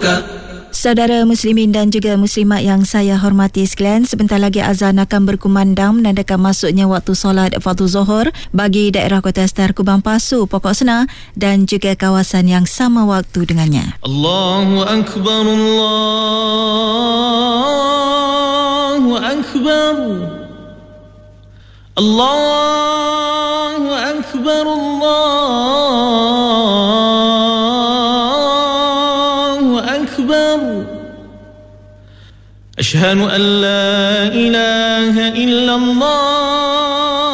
Saudara muslimin dan juga muslimat yang saya hormati sekalian, sebentar lagi azan akan berkumandang menandakan masuknya waktu solat fardu zuhur bagi daerah Kota Star, Kubang Pasu, Pokok Sena dan juga kawasan yang sama waktu dengannya. Allahu Akbar, Allahu Akbar, Allahu Akbar, Allahu Akbar. Asyhadu an la ilaha illallah.